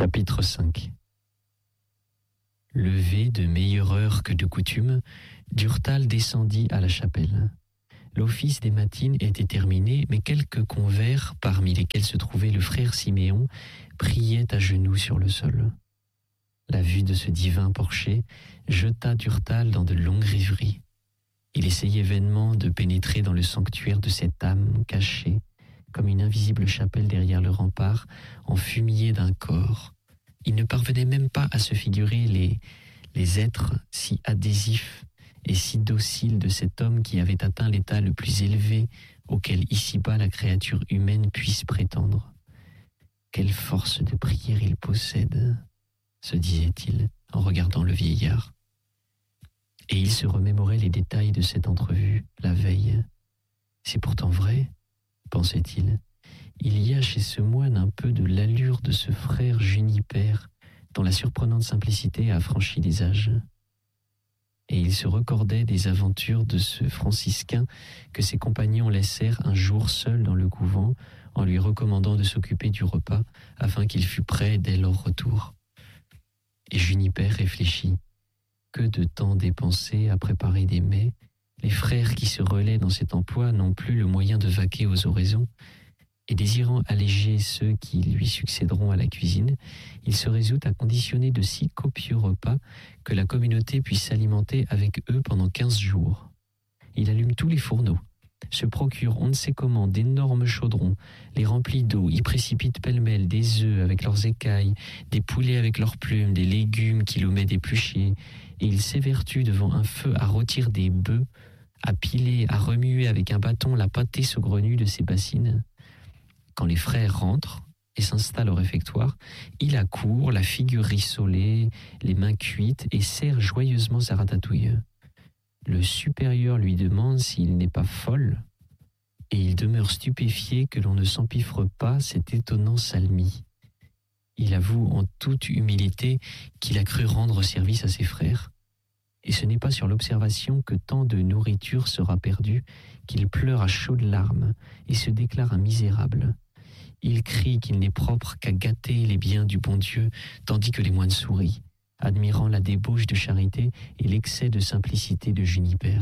Chapitre 5. Levé de meilleure heure que de coutume, Durtal descendit à la chapelle. L'office des matines était terminé, mais quelques convers, parmi lesquels se trouvait le frère Siméon, priaient à genoux sur le sol. La vue de ce divin porcher jeta Durtal dans de longues rêveries. Il essayait vainement de pénétrer dans le sanctuaire de cette âme cachée, comme une invisible chapelle derrière le rempart, enfumillée d'un corps. Il ne parvenait même pas à se figurer les êtres si adhésifs et si dociles de cet homme qui avait atteint l'état le plus élevé auquel ici-bas la créature humaine puisse prétendre. Quelle force de prière il possède, se disait-il en regardant le vieillard. Et il se remémorait les détails de cette entrevue, la veille. C'est pourtant vrai, pensait-il. Il y a chez ce moine un peu de l'allure de ce frère Juniper, dont la surprenante simplicité a franchi les âges. Et il se recordait des aventures de ce franciscain que ses compagnons laissèrent un jour seul dans le couvent, en lui recommandant de s'occuper du repas, afin qu'il fût prêt dès leur retour. Et Juniper réfléchit. Que de temps dépensé à préparer des mets. Les frères qui se relaient dans cet emploi n'ont plus le moyen de vaquer aux oraisons, et désirant alléger ceux qui lui succéderont à la cuisine, il se résout à conditionner de si copieux repas que la communauté puisse s'alimenter avec eux pendant 15 jours. Il allume tous les fourneaux, se procure on ne sait comment d'énormes chaudrons, les remplit d'eau, y précipite pêle-mêle des œufs avec leurs écailles, des poulets avec leurs plumes, des légumes qu'il omet d'éplucher, et il s'évertue devant un feu à rôtir des bœufs, à piler, à remuer avec un bâton la pâtée saugrenue de ses bassines. Quand les frères rentrent et s'installent au réfectoire, il accourt, la figure rissolée, les mains cuites, et sert joyeusement sa ratatouille. Le supérieur lui demande s'il n'est pas folle, et il demeure stupéfié que l'on ne s'empiffre pas cet étonnant salmis. Il avoue en toute humilité qu'il a cru rendre service à ses frères, et ce n'est pas sur l'observation que tant de nourriture sera perdue qu'il pleure à chaudes larmes et se déclare un misérable. Il crie qu'il n'est propre qu'à gâter les biens du bon Dieu, tandis que les moines sourient, admirant la débauche de charité et l'excès de simplicité de Juniper.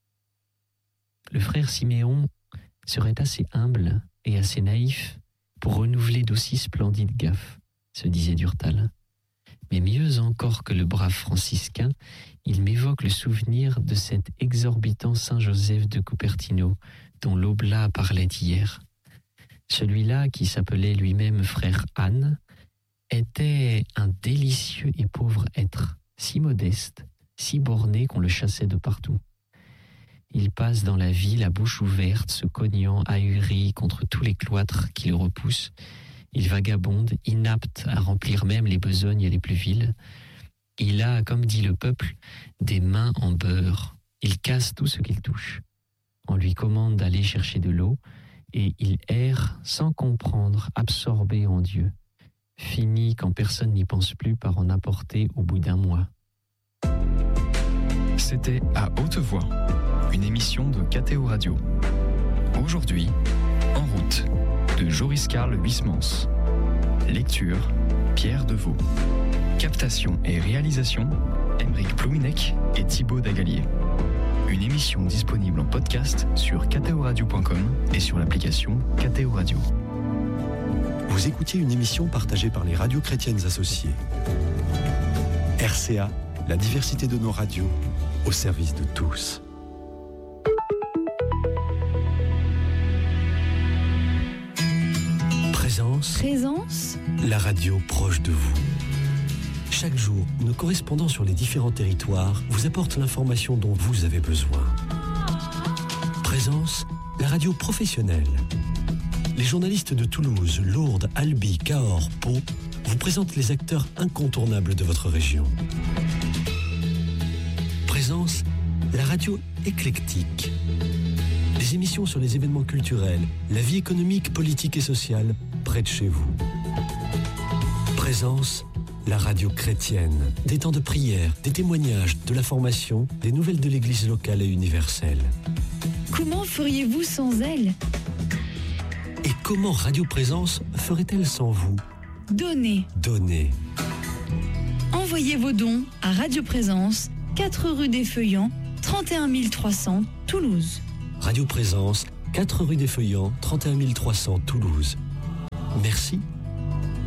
Le frère Siméon serait assez humble et assez naïf pour renouveler d'aussi splendides gaffes, se disait Durtal. Mais mieux encore que le brave franciscain, il m'évoque le souvenir de cet exorbitant Saint Joseph de Cupertino, dont l'Oblat parlait hier. Celui-là, qui s'appelait lui-même frère Anne, était un délicieux et pauvre être, si modeste, si borné qu'on le chassait de partout. Il passe dans la vie la bouche ouverte, se cognant ahuri contre tous les cloîtres qui le repoussent. Il vagabonde, inapte à remplir même les besognes les plus viles. Il a, comme dit le peuple, des mains en beurre. Il casse tout ce qu'il touche. On lui commande d'aller chercher de l'eau, et il erre sans comprendre, absorbé en Dieu. Fini quand personne n'y pense plus par en apporter au bout d'un mois. C'était À Haute Voix, une émission de KTO Radio. Aujourd'hui, En route, de Joris Karl Huysmans. Lecture, Pierre Deveau. Captation et réalisation, Aymeric Plouminec et Thibaut Dagalier. Une émission disponible en podcast sur ktoradio.com et sur l'application KTO Radio. Vous écoutiez une émission partagée par les radios chrétiennes associées. RCA, la diversité de nos radios, au service de tous. Présence, la radio proche de vous. Chaque jour, nos correspondants sur les différents territoires vous apportent l'information dont vous avez besoin. Présence, la radio professionnelle. Les journalistes de Toulouse, Lourdes, Albi, Cahors, Pau vous présentent les acteurs incontournables de votre région. Présence, la radio éclectique. Des émissions sur les événements culturels, la vie économique, politique et sociale près de chez vous. Présence, la radio chrétienne. Des temps de prière, des témoignages, de la formation, des nouvelles de l'église locale et universelle. comment feriez-vous sans elle ? Et comment Radio Présence ferait-elle sans vous ? donner. Donner. Envoyez vos dons à Radio Présence, 4 rue des Feuillants, 31 300, Toulouse. Radio Présence, 4 rue des Feuillants, 31 300, Toulouse. Merci